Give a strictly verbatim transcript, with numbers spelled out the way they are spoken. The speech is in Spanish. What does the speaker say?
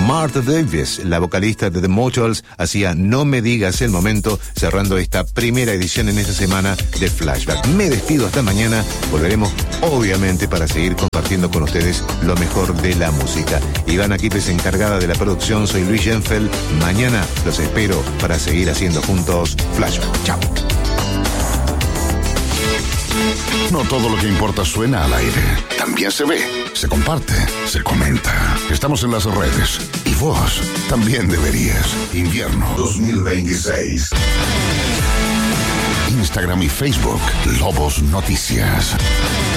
Martha Davis, la vocalista de The Motels, hacía No Me Digas el Momento, cerrando esta primera edición en esta semana de Flashback. Me despido hasta mañana. Volveremos, obviamente, para seguir compartiendo con ustedes lo mejor de la música. Ivana Quipes, encargada de la producción. Soy Luis Genfeld. Mañana los espero para seguir haciendo juntos Flashback. Chao. No todo lo que importa suena al aire. También se ve, se comparte, se comenta. Estamos en las redes. Y vos también deberías. Invierno dos mil veintiséis. Instagram y Facebook, Lobos Noticias.